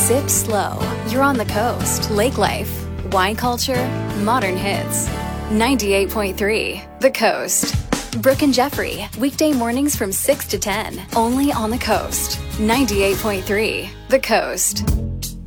Sip slow. You're on the coast. Lake life, wine culture, modern hits. 98.3 The Coast. Brooke and Jeffrey, weekday mornings from 6 to 10, only on the coast. 98.3 The Coast.